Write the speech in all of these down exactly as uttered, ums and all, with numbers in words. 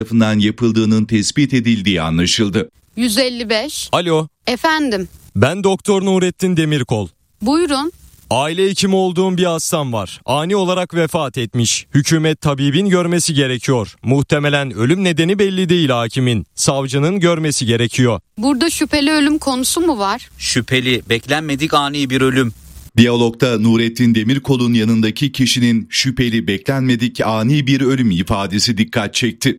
tarafından yapıldığının tespit edildiği anlaşıldı. yüz elli beş. Alo. Efendim. Ben Doktor Nurettin Demirkol. Buyurun. Aile hekimi olduğum bir hastam var. Ani olarak vefat etmiş. Hükümet tabibin görmesi gerekiyor. Muhtemelen ölüm nedeni belli değil hakimin. Savcının görmesi gerekiyor. Burada şüpheli ölüm konusu mu var? Şüpheli, beklenmedik ani bir ölüm. Diyalogda Nurettin Demirkol'un yanındaki kişinin şüpheli, beklenmedik ani bir ölüm ifadesi dikkat çekti.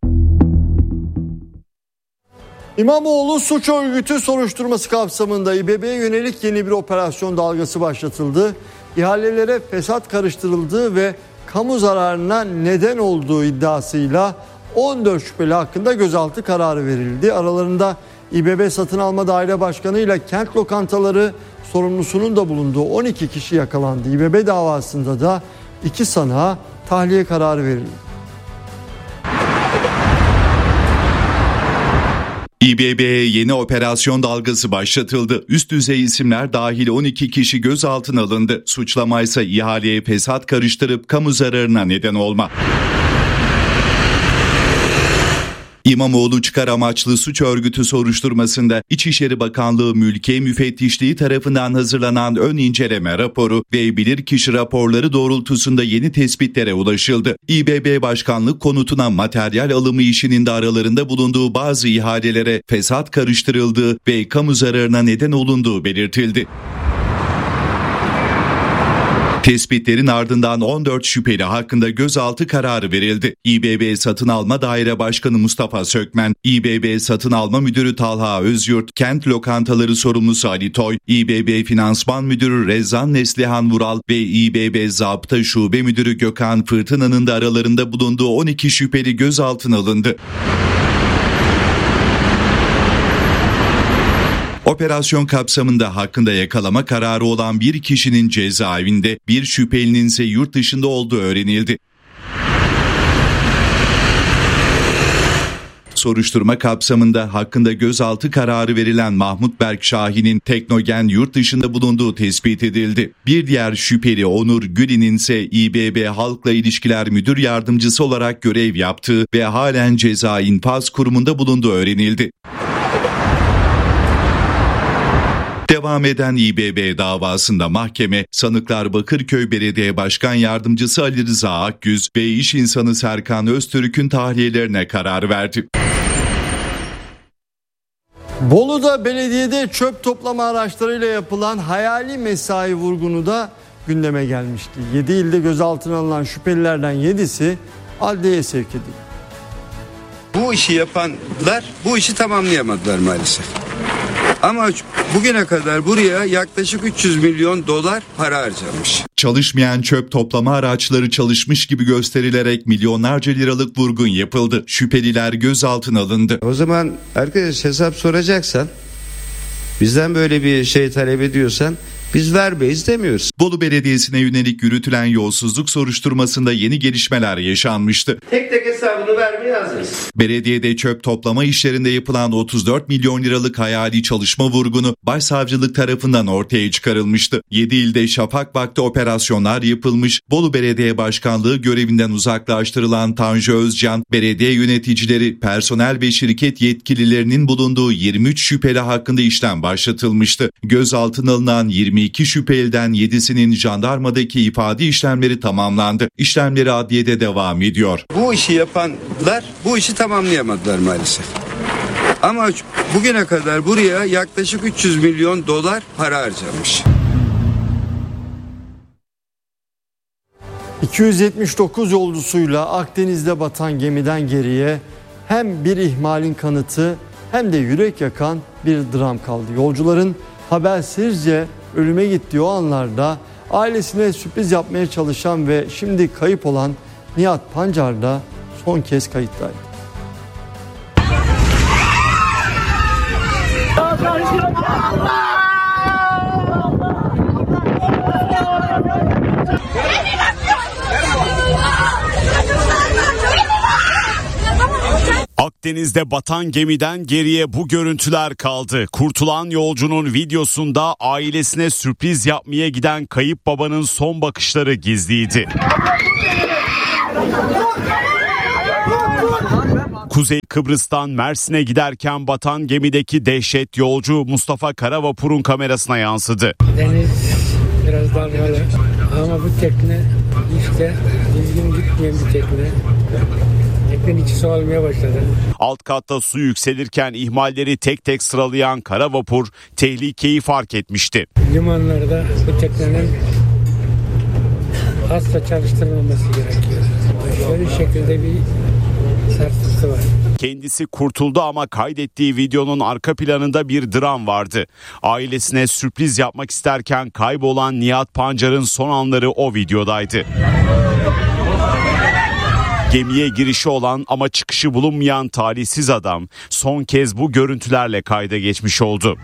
İmamoğlu suç örgütü soruşturması kapsamında İBB'ye yönelik yeni bir operasyon dalgası başlatıldı. İhalelere fesat karıştırıldığı ve kamu zararına neden olduğu iddiasıyla on dört şüpheli hakkında gözaltı kararı verildi. Aralarında İBB Satın Alma Daire Başkanı ile kent lokantaları sorumlusunun da bulunduğu on iki kişi yakalandı. İBB davasında da iki sanığa tahliye kararı verildi. İBB'ye yeni operasyon dalgası başlatıldı. Üst düzey isimler dahil on iki kişi gözaltına alındı. Suçlamaysa ihaleye fesat karıştırıp kamu zararına neden olma. İmamoğlu çıkar amaçlı suç örgütü soruşturmasında İçişleri Bakanlığı Mülkiye Müfettişliği tarafından hazırlanan ön inceleme raporu ve bilirkişi raporları doğrultusunda yeni tespitlere ulaşıldı. İBB Başkanlık konutuna materyal alımı işinin de aralarında bulunduğu bazı ihalelere fesat karıştırıldığı ve kamu zararına neden olunduğu belirtildi. Tespitlerin ardından on dört şüpheli hakkında gözaltı kararı verildi. İBB Satın Alma Daire Başkanı Mustafa Sökmen, İBB Satın Alma Müdürü Talha Özyurt, Kent Lokantaları Sorumlusu Ali Toy, İBB Finansman Müdürü Rezan Neslihan Vural ve İBB Zabıta Şube Müdürü Gökhan Fırtına'nın da aralarında bulunduğu on iki şüpheli gözaltına alındı. Operasyon kapsamında hakkında yakalama kararı olan bir kişinin cezaevinde, bir şüphelinin ise yurt dışında olduğu öğrenildi. Soruşturma kapsamında hakkında gözaltı kararı verilen Mahmut Berk Şahin'in Teknogen yurt dışında bulunduğu tespit edildi. Bir diğer şüpheli Onur Gülin'in ise İBB Halkla İlişkiler Müdür Yardımcısı olarak görev yaptığı ve halen Ceza İnfaz Kurumu'nda bulunduğu öğrenildi. Devam eden İBB davasında mahkeme, sanıklar Bakırköy Belediye Başkan Yardımcısı Ali Rıza Akgüz ve iş insanı Serkan Öztürk'ün tahliyelerine karar verdi. Bolu'da belediyede çöp toplama araçlarıyla yapılan hayali mesai vurgunu da gündeme gelmişti. yedi ilde gözaltına alınan şüphelilerden yedisi adliyeye sevk edildi. Bu işi yapanlar bu işi tamamlayamadılar maalesef. Ama bugüne kadar buraya yaklaşık üç yüz milyon dolar para harcanmış. Çalışmayan çöp toplama araçları çalışmış gibi gösterilerek milyonlarca liralık vurgun yapıldı. Şüpheliler gözaltına alındı. O zaman arkadaş hesap soracaksan, bizden böyle bir şey talep ediyorsan biz vermeyiz demiyoruz. Bolu Belediyesi'ne yönelik yürütülen yolsuzluk soruşturmasında yeni gelişmeler yaşanmıştı. Tek tek hesabını vermeye hazırız. Belediyede çöp toplama işlerinde yapılan otuz dört milyon liralık hayali çalışma vurgunu Başsavcılık tarafından ortaya çıkarılmıştı. yedi ilde şafak vakti operasyonlar yapılmış, Bolu Belediye Başkanlığı görevinden uzaklaştırılan Tanju Özcan, belediye yöneticileri, personel ve şirket yetkililerinin bulunduğu yirmi üç şüpheli hakkında işlem başlatılmıştı. Gözaltına alınan yirmi iki şüpheliden yedisinin jandarmadaki ifade işlemleri tamamlandı. İşlemleri adliyede devam ediyor. Bu işi yapanlar bu işi tamamlayamadılar maalesef. Ama bugüne kadar buraya yaklaşık üç yüz milyon dolar para harcanmış. iki yüz yetmiş dokuz yolcusuyla Akdeniz'de batan gemiden geriye hem bir ihmalin kanıtı hem de yürek yakan bir dram kaldı. Yolcuların habersizce ölüme gittiği o anlarda ailesine sürpriz yapmaya çalışan ve şimdi kayıp olan Nihat Pancar da son kez kayıttaydı. Akdeniz'de batan gemiden geriye bu görüntüler kaldı. Kurtulan yolcunun videosunda ailesine sürpriz yapmaya giden kayıp babanın son bakışları gizliydi. Kuzey Kıbrıs'tan Mersin'e giderken batan gemideki dehşet yolcu Mustafa Karavapur'un kamerasına yansıdı. Deniz biraz dalgalı ama bu tekne işte düzgün gitmeyen bir tekne. Teknenin içi su almaya başladı. Alt katta su yükselirken ihmalleri tek tek sıralayan Karavapur tehlikeyi fark etmişti. Limanlarda bu teknenin asla çalıştırılmaması gerekiyor. Şöyle bir şekilde bir sarsıntı var. Kendisi kurtuldu ama kaydettiği videonun arka planında bir dram vardı. Ailesine sürpriz yapmak isterken kaybolan Nihat Pancar'ın son anları o videodaydı. Gemiye girişi olan ama çıkışı bulunmayan talihsiz adam son kez bu görüntülerle kayda geçmiş oldu.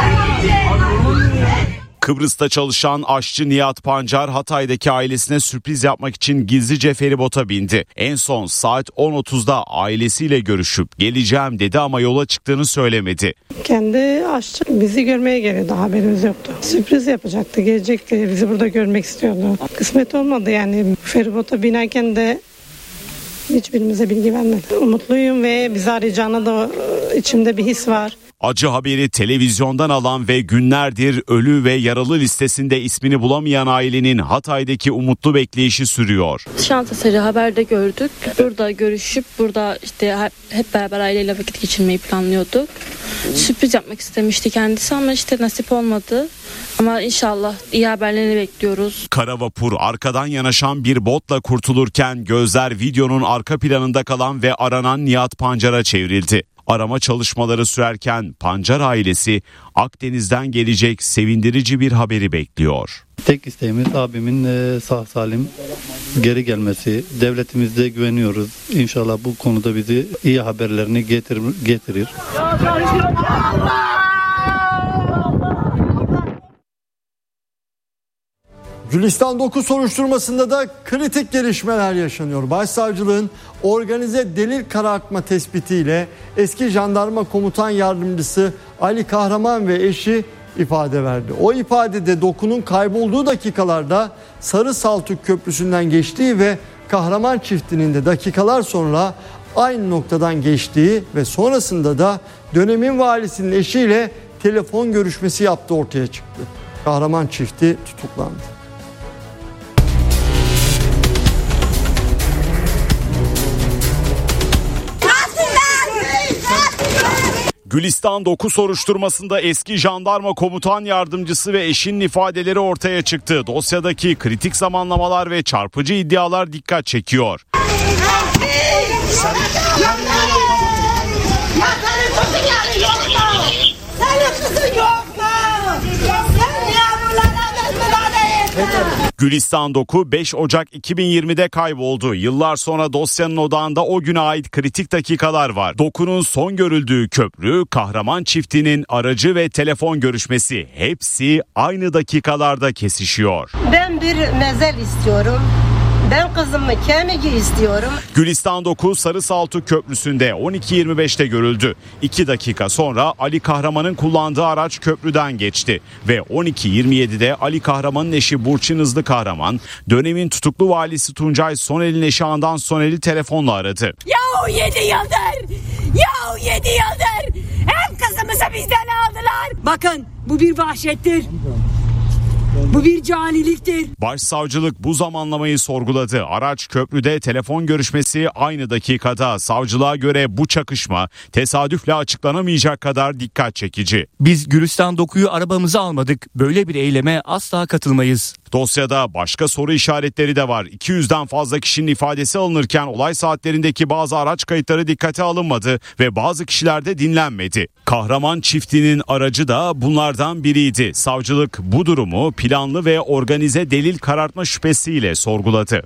Kıbrıs'ta çalışan aşçı Nihat Pancar Hatay'daki ailesine sürpriz yapmak için gizlice feribota bindi. En son saat on otuzda ailesiyle görüşüp geleceğim dedi ama yola çıktığını söylemedi. Kendi aşçı bizi görmeye geliyordu, haberimiz yoktu. Sürpriz yapacaktı, gelecekti, bizi burada görmek istiyordu. Kısmet olmadı yani, feribota binerken de hiçbirimize bilgi vermedi. Umutluyum ve bizi arayacağına da içimde bir his var. Acı haberi televizyondan alan ve günlerdir ölü ve yaralı listesinde ismini bulamayan ailenin Hatay'daki umutlu bekleyişi sürüyor. Şans eseri haberde gördük. Burada görüşüp burada işte hep beraber aileyle vakit geçirmeyi planlıyorduk. Sürpriz yapmak istemişti kendisi ama işte nasip olmadı. Ama inşallah iyi haberlerini bekliyoruz. Karavapur arkadan yanaşan bir botla kurtulurken gözler videonun arka planında kalan ve aranan Nihat Pancar'a çevrildi. Arama çalışmaları sürerken Pancar ailesi Akdeniz'den gelecek sevindirici bir haberi bekliyor. Tek isteğimiz abimin sağ salim geri gelmesi. Devletimize güveniyoruz. İnşallah bu konuda bizi iyi haberlerini getirir. getirir. Gülistan dokuz soruşturmasında da kritik gelişmeler yaşanıyor. Başsavcılığın organize delil karartma tespitiyle eski jandarma komutan yardımcısı Ali Kahraman ve eşi ifade verdi. O ifadede Doku'nun kaybolduğu dakikalarda Sarı Saltuk Köprüsü'nden geçtiği ve Kahraman çiftinin de dakikalar sonra aynı noktadan geçtiği ve sonrasında da dönemin valisinin eşiyle telefon görüşmesi yaptığı ortaya çıktı. Kahraman çifti tutuklandı. Gülistan dokuz soruşturmasında eski jandarma komutan yardımcısı ve eşinin ifadeleri ortaya çıktı. Dosyadaki kritik zamanlamalar ve çarpıcı iddialar dikkat çekiyor. Gülistan Doku beş Ocak iki bin yirmide kayboldu. Yıllar sonra dosyanın odağında o güne ait kritik dakikalar var. Doku'nun son görüldüğü köprü, Kahraman çiftinin aracı ve telefon görüşmesi hepsi aynı dakikalarda kesişiyor. Ben bir mezel istiyorum. Ben kızımı kemiği istiyorum. Gülistan Doku Sarı Saltuk Köprüsü'nde on iki yirmi beşte görüldü. iki dakika sonra Ali Kahraman'ın kullandığı araç köprüden geçti. Ve on iki yirmi yedide Ali Kahraman'ın eşi Burçin Hızlı Kahraman, dönemin tutuklu valisi Tuncay Sonel'in eşi Handan Sonel'i telefonla aradı. Yahu yedi yıldır! Yahu yedi yıldır! Hem kızımızı bizden aldılar! Bakın bu bir vahşettir. Bu bir caniliktir. Başsavcılık bu zamanlamayı sorguladı. Araç köprüde, telefon görüşmesi aynı dakikada. Savcılığa göre bu çakışma tesadüfle açıklanamayacak kadar dikkat çekici. Biz Gülistan Doku'yu arabamıza almadık. Böyle bir eyleme asla katılmayız. Dosyada başka soru işaretleri de var. iki yüzden fazla kişinin ifadesi alınırken olay saatlerindeki bazı araç kayıtları dikkate alınmadı ve bazı kişiler de dinlenmedi. Kahraman çiftinin aracı da bunlardan biriydi. Savcılık bu durumu planlı ve organize delil karartma şüphesiyle sorguladı.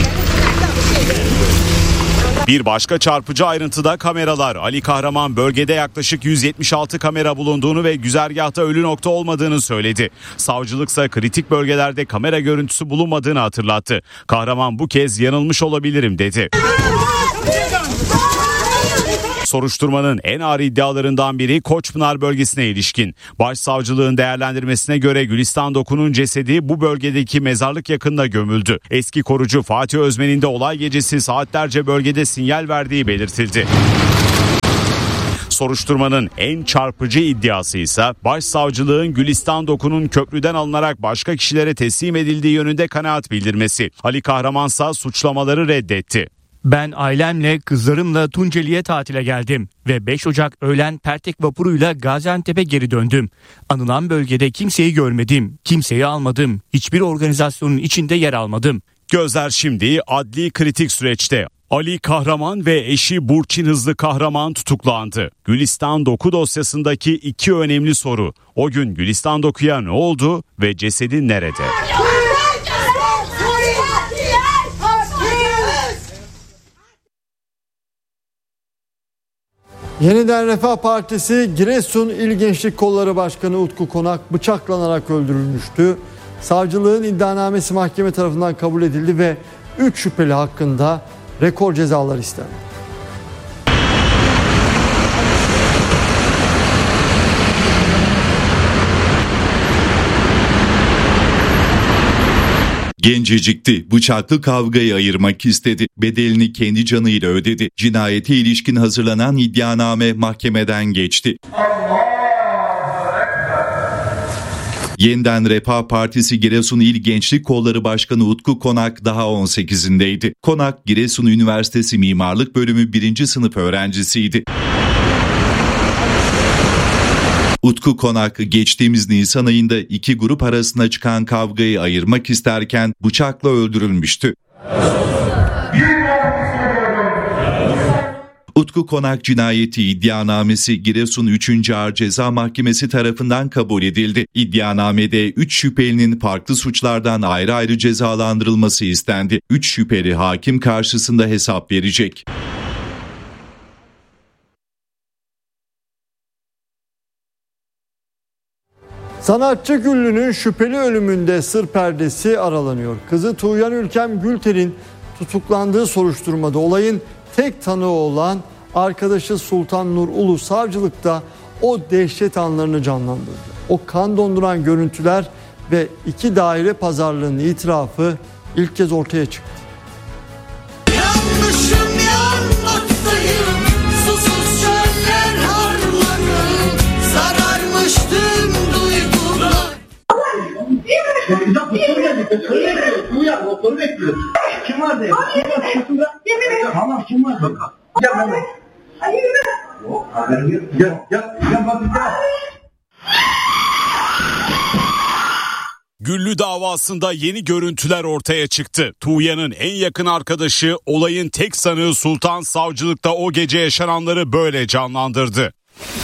Bir başka çarpıcı ayrıntıda kameralar. Ali Kahraman bölgede yaklaşık yüz yetmiş altı kamera bulunduğunu ve güzergahta ölü nokta olmadığını söyledi. Savcılıksa kritik bölgelerde kamera görüntüsü bulunmadığını hatırlattı. Kahraman bu kez yanılmış olabilirim dedi. Soruşturmanın en ağır iddialarından biri Koçpınar bölgesine ilişkin. Başsavcılığın değerlendirmesine göre Gülistan Doku'nun cesedi bu bölgedeki mezarlık yakınına gömüldü. Eski korucu Fatih Özmen'in de olay gecesi saatlerce bölgede sinyal verdiği belirtildi. Soruşturmanın en çarpıcı iddiası ise başsavcılığın Gülistan Doku'nun köprüden alınarak başka kişilere teslim edildiği yönünde kanaat bildirmesi. Ali Kahramansa suçlamaları reddetti. Ben ailemle, kızlarımla Tunceli'ye tatile geldim ve beş Ocak öğlen Pertek vapuruyla Gaziantep'e geri döndüm. Anılan bölgede kimseyi görmedim, kimseyi almadım, hiçbir organizasyonun içinde yer almadım. Gözler şimdi adli kritik süreçte. Ali Kahraman ve eşi Burçin Hızlı Kahraman tutuklandı. Gülistan Doku dosyasındaki iki önemli soru. O gün Gülistan Doku'ya ne oldu ve cesedi nerede? Yeniden Refah Partisi Giresun İl Gençlik Kolları Başkanı Utku Konak bıçaklanarak öldürülmüştü. Savcılığın iddianamesi mahkeme tarafından kabul edildi ve üç şüpheli hakkında rekor cezalar istendi. Gencecikti. Bıçaklı kavgayı ayırmak istedi. Bedelini kendi canıyla ödedi. Cinayete ilişkin hazırlanan iddianame mahkemeden geçti. Yeniden Refah Partisi Giresun İl Gençlik Kolları Başkanı Utku Konak daha on sekizindeydi. Konak, Giresun Üniversitesi Mimarlık Bölümü birinci sınıf öğrencisiydi. Utku Konak geçtiğimiz Nisan ayında iki grup arasında çıkan kavgayı ayırmak isterken bıçakla öldürülmüştü. Utku Konak cinayeti iddianamesi Giresun üçüncü Ağır Ceza Mahkemesi tarafından kabul edildi. İddianamede üç şüphelinin farklı suçlardan ayrı ayrı cezalandırılması istendi. üç şüpheli hakim karşısında hesap verecek. Sanatçı Güllü'nün şüpheli ölümünde sır perdesi aralanıyor. Kızı Tuğyan Ülkem Gülter'in tutuklandığı soruşturmada olayın tek tanığı olan arkadaşı Sultan Nur Ulu savcılıkta o dehşet anlarını canlandırdı. O kan donduran görüntüler ve iki daire pazarlığının itirafı ilk kez ortaya çıktı. Yanlışım yanmaktayım, susuz çöller harmanım, sararmıştım duygular. Uyan, doktoru bekliyoruz. Kim vardı? Kim var? Tamam, kim var? Gel ben de. Hayır mı? Yok, haberim yok. Gel, gel, gel bakın gel. Güllü davasında yeni görüntüler ortaya çıktı. Tuğyan'ın en yakın arkadaşı olayın tek sanığı Sultan savcılıkta o gece yaşananları böyle canlandırdı.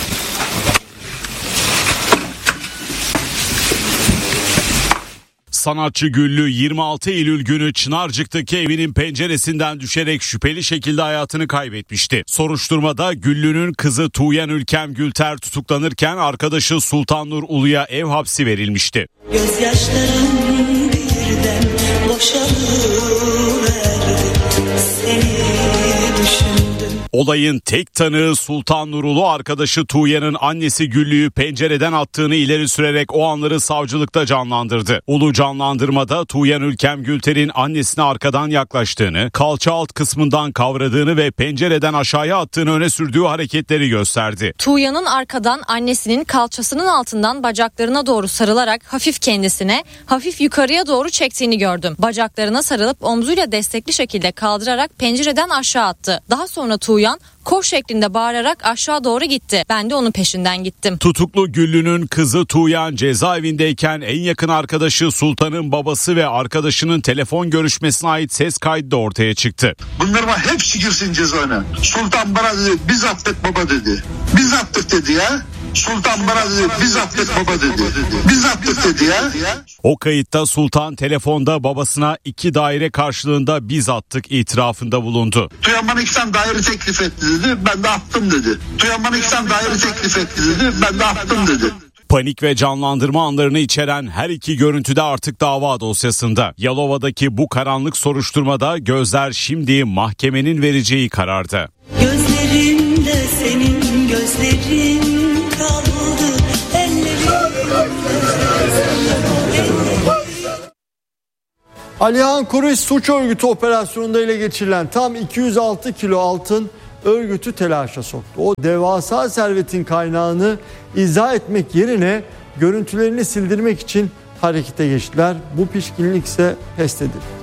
Sanatçı Güllü yirmi altı Eylül günü Çınarcık'taki evinin penceresinden düşerek şüpheli şekilde hayatını kaybetmişti. Soruşturmada Güllü'nün kızı Tuğyan Ülkem Gülter tutuklanırken arkadaşı Sultan Nur Ulu'ya ev hapsi verilmişti. Gözyaşlarım birden boşalıverdi, seni düşündüm. Olayın tek tanığı Sultan Nurulu arkadaşı Tuğyan'ın annesi Güllü'yü pencereden attığını ileri sürerek o anları savcılıkta canlandırdı. Ulu canlandırmada Tuğyan Ülkem Gülter'in annesine arkadan yaklaştığını, kalça alt kısmından kavradığını ve pencereden aşağıya attığını öne sürdüğü hareketleri gösterdi. Tuğyan'ın arkadan annesinin kalçasının altından bacaklarına doğru sarılarak hafif kendisine, hafif yukarıya doğru çektiğini gördüm. Bacaklarına sarılıp omzuyla destekli şekilde kaldırarak pencereden aşağı attı. Daha sonra Tuğyan koş şeklinde bağırarak aşağı doğru gitti. Ben de onun peşinden gittim. Tutuklu Güllü'nün kızı Tuğyan cezaevindeyken en yakın arkadaşı Sultan'ın babası ve arkadaşının telefon görüşmesine ait ses kaydı da ortaya çıktı. Bunlar var, hepsi girsin cezaevine. Sultan bana dedi biz attık baba dedi. Biz attık dedi ya. Sultan bana dedi biz attık baba dedi. Biz attık dedi ya. O kayıtta Sultan telefonda babasına iki daire karşılığında biz attık itirafında bulundu. Tuyan bana iki tane daire teklif etti dedi. Ben de attım dedi. Tuyan bana iki tane daire teklif etti dedi. Ben de attım dedi. Panik ve canlandırma anlarını içeren her iki görüntü de artık dava dosyasında. Yalova'daki bu karanlık soruşturmada gözler şimdi mahkemenin vereceği kararda. Gözlerimden içinde senin gözlerin kaldı. Ellerin Alihan Kuruş suç örgütü operasyonunda ele geçirilen tam iki yüz altı kilo altın örgütü telaşa soktu. O devasa servetin kaynağını izah etmek yerine görüntülerini sildirmek için harekete geçtiler. Bu pişkinlik ise pes edildi.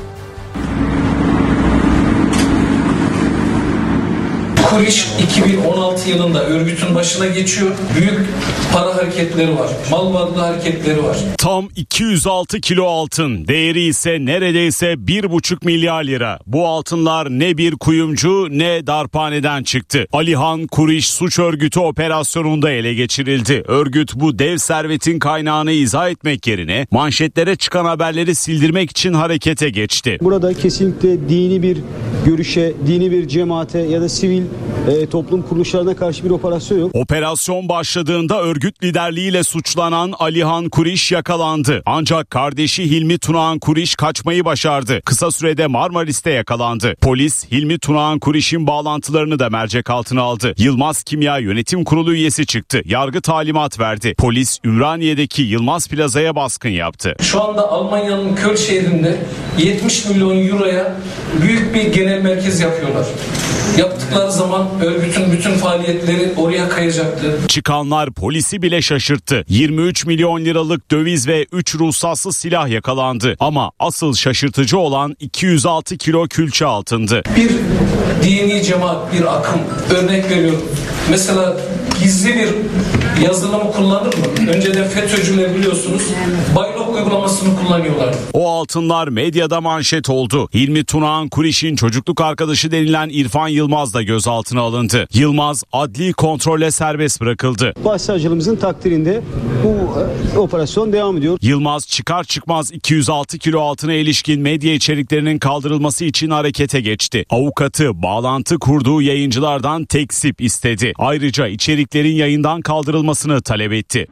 Kuriş iki bin on altı yılında örgütün başına geçiyor. Büyük para hareketleri var. Mal varlığı hareketleri var. Tam iki yüz altı kilo altın, değeri ise neredeyse bir buçuk milyar lira. Bu altınlar ne bir kuyumcu ne darphaneden çıktı. Alihan Kuriş suç örgütü operasyonunda ele geçirildi. Örgüt bu dev servetin kaynağını izah etmek yerine manşetlere çıkan haberleri sildirmek için harekete geçti. Burada kesinlikle dini bir görüşe, dini bir cemaate ya da sivil e, toplum kuruluşlarına karşı bir operasyon yok. Operasyon başladığında örgüt liderliğiyle suçlanan Alihan Kuriş yakalandı. Ancak kardeşi Hilmi Tunağan Kuriş kaçmayı başardı. Kısa sürede Marmaris'te yakalandı. Polis Hilmi Tunağan Kuriş'in bağlantılarını da mercek altına aldı. Yılmaz Kimya Yönetim Kurulu üyesi çıktı. Yargı talimat verdi. Polis Ümraniye'deki Yılmaz Plaza'ya baskın yaptı. Şu anda Almanya'nın Köln şehrinde yetmiş milyon euroya büyük bir genel merkez yapıyorlar. Yaptıkları zaman örgütün bütün faaliyetleri oraya kayacaktı. Çıkanlar polisi bile şaşırttı. yirmi üç milyon liralık döviz ve üç ruhsatsız silah yakalandı. Ama asıl şaşırtıcı olan iki yüz altı kilo külçe altındı. Bir dini cemaat, bir akım, örnek veriyorum. Mesela gizli bir yazılımı kullanır mı? Önceden FETÖ'cüler biliyorsunuz Baylok uygulamasını kullanıyorlar. O altınlar medyada manşet oldu. Hilmi Tunağan Kuriş'in çocukluk arkadaşı denilen İrfan Yılmaz da gözaltına alındı. Yılmaz adli kontrolle serbest bırakıldı. Başsavcılığımızın takdirinde bu e, operasyon devam ediyor. Yılmaz çıkar çıkmaz iki yüz altı kilo altına ilişkin medya içeriklerinin kaldırılması için harekete geçti. Avukatı bağlantı kurduğu yayıncılardan tekzip istedi. Ayrıca içeriklerin yayından kaldırılmasını talep etti.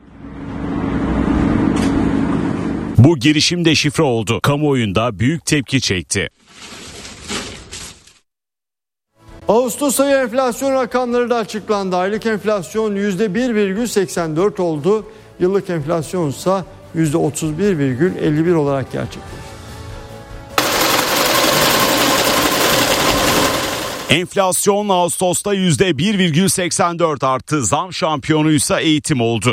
Bu girişim de şifre oldu. Kamuoyunda büyük tepki çekti. Ağustos ayı enflasyon rakamları da açıklandı. Aylık enflasyon yüzde bir virgül seksen dört oldu. Yıllık enflasyon ise yüzde otuz bir virgül elli bir olarak gerçekleşti. Enflasyon Ağustos'ta yüzde bir virgül seksen dört arttı. Zam şampiyonuysa eğitim oldu.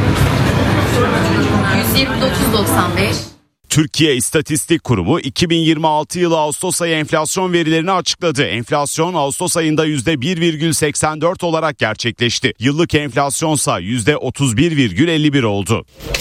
yüz yirmi dokuz virgül doksan beş. Türkiye İstatistik Kurumu iki bin yirmi altı yılı Ağustos ayı enflasyon verilerini açıkladı. Enflasyon Ağustos ayında yüzde bir virgül seksen dört olarak gerçekleşti. Yıllık enflasyonsa yüzde otuz bir virgül elli bir oldu.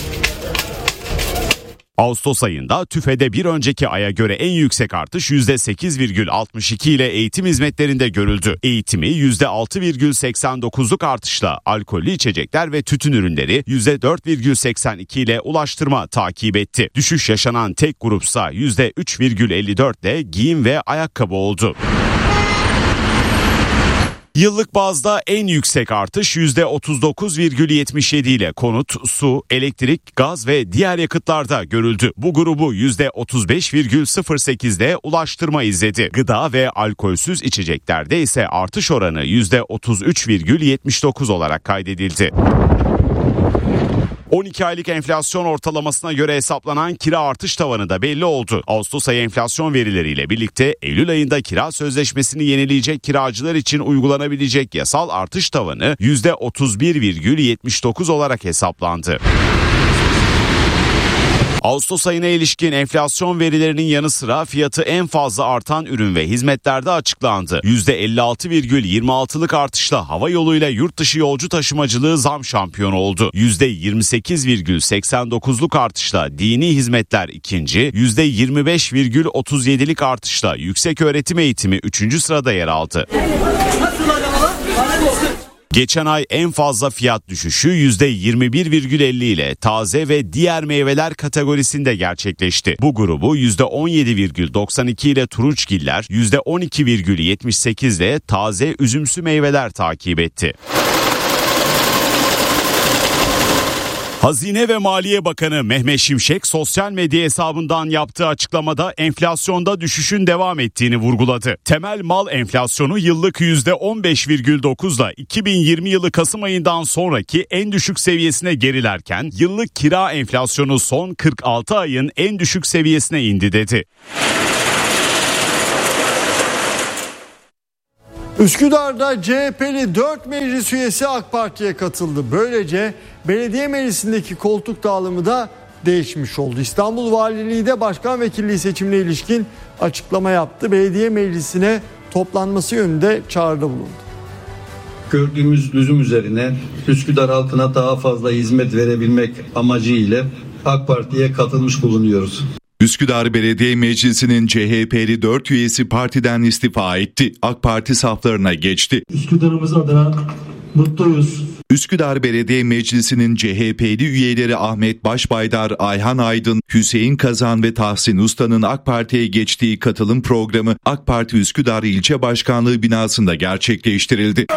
Ağustos ayında TÜFE'de bir önceki aya göre en yüksek artış yüzde sekiz virgül altmış iki ile eğitim hizmetlerinde görüldü. Eğitimi yüzde altı virgül seksen dokuzluk artışla, alkollü içecekler ve tütün ürünleri yüzde dört virgül seksen iki ile ulaştırma takip etti. Düşüş yaşanan tek grupsa yüzde üç virgül elli dört ile giyim ve ayakkabı oldu. Yıllık bazda en yüksek artış yüzde otuz dokuz virgül yetmiş yedi ile konut, su, elektrik, gaz ve diğer yakıtlarda görüldü. Bu grubu yüzde otuz beş virgül sıfır sekiz ile ulaştırma izledi. Gıda ve alkolsüz içeceklerde ise artış oranı yüzde otuz üç virgül yetmiş dokuz olarak kaydedildi. on iki aylık enflasyon ortalamasına göre hesaplanan kira artış tavanı da belli oldu. Ağustos ayı enflasyon verileriyle birlikte Eylül ayında kira sözleşmesini yenileyecek kiracılar için uygulanabilecek yasal artış tavanı yüzde otuz bir virgül yetmiş dokuz olarak hesaplandı. Ağustos ayına ilişkin enflasyon verilerinin yanı sıra fiyatı en fazla artan ürün ve hizmetlerde açıklandı. yüzde elli altı virgül yirmi altılık artışla hava yoluyla yurt dışı yolcu taşımacılığı zam şampiyonu oldu. yüzde yirmi sekiz virgül seksen dokuzluk artışla dini hizmetler ikinci, yüzde yirmi beş virgül otuz yedilik artışla yüksek öğretim eğitimi üçüncü sırada yer aldı. Geçen ay en fazla fiyat düşüşü yüzde yirmi bir virgül elli ile taze ve diğer meyveler kategorisinde gerçekleşti. Bu grubu yüzde on yedi virgül doksan iki ile turunçgiller, yüzde on iki virgül yetmiş sekiz ile taze üzümsü meyveler takip etti. Hazine ve Maliye Bakanı Mehmet Şimşek sosyal medya hesabından yaptığı açıklamada enflasyonda düşüşün devam ettiğini vurguladı. Temel mal enflasyonu yıllık yüzde on beş virgül dokuzla iki bin yirmi yılı Kasım ayından sonraki en düşük seviyesine gerilerken yıllık kira enflasyonu son kırk altı ayın en düşük seviyesine indi dedi. Üsküdar'da C H P'li dört meclis üyesi AK Parti'ye katıldı. Böylece belediye meclisindeki koltuk dağılımı da değişmiş oldu. İstanbul Valiliği de başkan vekilliği seçimine ilişkin açıklama yaptı. Belediye meclisine toplanması yönünde çağrıda bulundu. Gördüğümüz lüzum üzerine Üsküdar halkına daha fazla hizmet verebilmek amacıyla AK Parti'ye katılmış bulunuyoruz. Üsküdar Belediye Meclisi'nin C H P'li dört üyesi partiden istifa etti. AK Parti saflarına geçti. Üsküdar'ımız adına mutluyuz. Üsküdar Belediye Meclisi'nin C H P'li üyeleri Ahmet Başbaydar, Ayhan Aydın, Hüseyin Kazan ve Tahsin Usta'nın AK Parti'ye geçtiği katılım programı AK Parti Üsküdar İlçe Başkanlığı binasında gerçekleştirildi.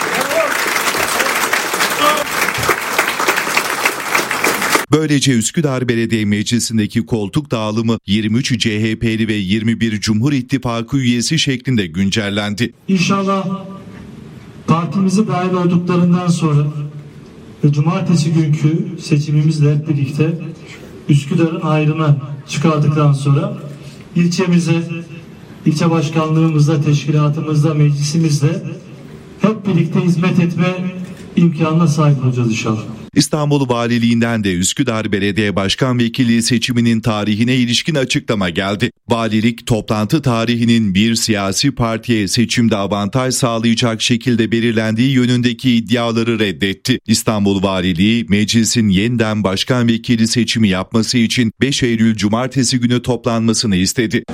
Böylece Üsküdar Belediye Meclisi'ndeki koltuk dağılımı yirmi üç C H P'li ve yirmi bir Cumhur İttifakı üyesi şeklinde güncellendi. İnşallah partimize dahil olduklarından sonra ve cumartesi günkü seçimimizle hep birlikte Üsküdar'ın ayrına çıkardıktan sonra ilçemize, ilçe başkanlığımızda, teşkilatımızda, meclisimizde hep birlikte hizmet etme imkanına sahip olacağız inşallah. İstanbul Valiliğinden de Üsküdar Belediye Başkan Vekilliği seçiminin tarihine ilişkin açıklama geldi. Valilik toplantı tarihinin bir siyasi partiye seçimde avantaj sağlayacak şekilde belirlendiği yönündeki iddiaları reddetti. İstanbul Valiliği meclisin yeniden başkan vekili seçimi yapması için beş Eylül Cumartesi günü toplanmasını istedi.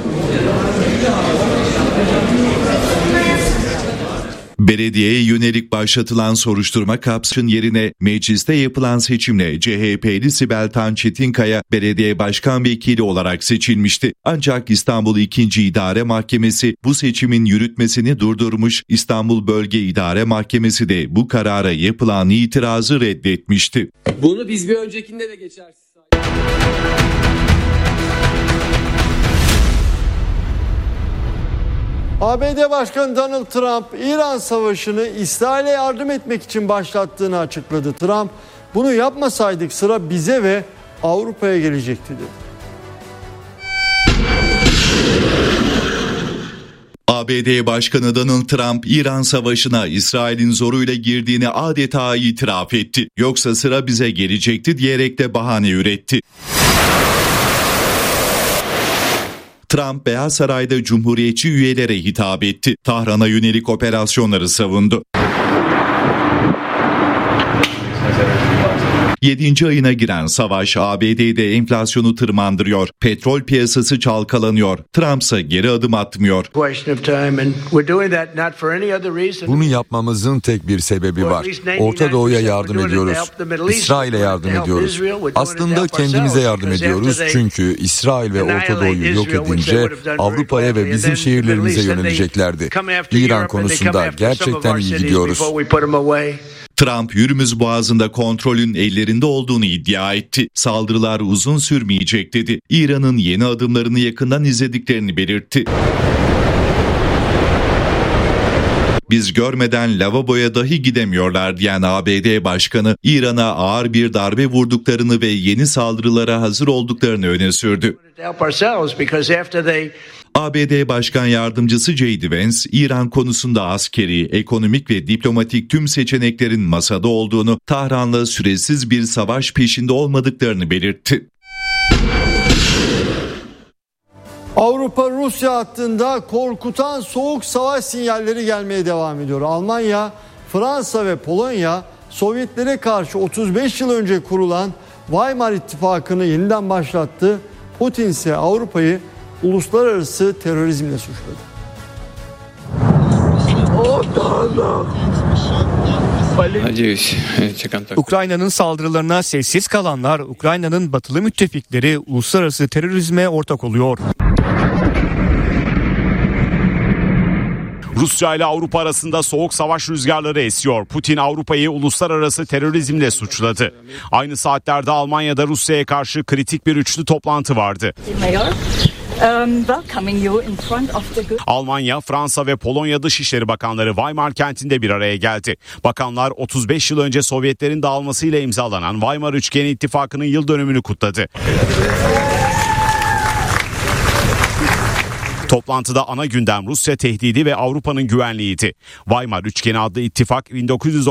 Belediyeye yönelik başlatılan soruşturma kapsamının yerine mecliste yapılan seçimle C H P'li Sibel Tan Çetinkaya belediye başkan vekili olarak seçilmişti. Ancak İstanbul ikinci İdare Mahkemesi bu seçimin yürütmesini durdurmuş, İstanbul Bölge İdare Mahkemesi de bu karara yapılan itirazı reddetmişti. Bunu biz bir öncekinde de geçersiz A B D Başkanı Donald Trump, İran Savaşı'nı İsrail'e yardım etmek için başlattığını açıkladı. Trump, bunu yapmasaydık sıra bize ve Avrupa'ya gelecekti dedi. A B D Başkanı Donald Trump, İran Savaşı'na İsrail'in zoruyla girdiğini adeta itiraf etti. Yoksa sıra bize gelecekti diyerek de bahane üretti. Trump, Beyaz Saray'da Cumhuriyetçi üyelere hitap etti. Tahran'a yönelik operasyonları savundu. yedinci ayına giren savaş A B D'de enflasyonu tırmandırıyor. Petrol piyasası çalkalanıyor. Trump ise geri adım atmıyor. Bunu yapmamızın tek bir sebebi var. Orta Doğu'ya yardım ediyoruz. İsrail'e yardım ediyoruz. Aslında kendimize yardım ediyoruz. Çünkü İsrail ve Orta Doğu'yu yok edince Avrupa'ya ve bizim şehirlerimize yöneleceklerdi. İran konusunda gerçekten iyi gidiyoruz. Trump, Hürmüz Boğazı'nda kontrolün ellerinde olduğunu iddia etti. Saldırılar uzun sürmeyecek dedi. İran'ın yeni adımlarını yakından izlediklerini belirtti. Biz görmeden lavaboya dahi gidemiyorlar diyen A B D Başkanı, İran'a ağır bir darbe vurduklarını ve yeni saldırılara hazır olduklarını öne sürdü. A B D Başkan Yardımcısı J D Vance, İran konusunda askeri, ekonomik ve diplomatik tüm seçeneklerin masada olduğunu, Tahran'la süresiz bir savaş peşinde olmadıklarını belirtti. Avrupa-Rusya hattında korkutan soğuk savaş sinyalleri gelmeye devam ediyor. Almanya, Fransa ve Polonya, Sovyetlere karşı otuz beş yıl önce kurulan Weimar İttifakı'nı yeniden başlattı. Putin ise Avrupa'yı uluslararası terörizmle suçladı. Ukrayna'nın saldırılarına sessiz kalanlar, Ukrayna'nın batılı müttefikleri uluslararası terörizme ortak oluyor. Rusya ile Avrupa arasında soğuk savaş rüzgarları esiyor. Putin Avrupa'yı uluslararası terörizmle suçladı. Aynı saatlerde Almanya'da Rusya'ya karşı kritik bir üçlü toplantı vardı. Almanya, Fransa ve Polonya Dışişleri Bakanları Weimar kentinde bir araya geldi. Bakanlar otuz beş yıl önce Sovyetlerin dağılmasıyla imzalanan Weimar Üçgeni İttifakı'nın yıl dönümünü kutladı. Toplantıda ana gündem Rusya tehdidi ve Avrupa'nın güvenliğiydi. Weimar Üçgeni adlı ittifak bin dokuz yüz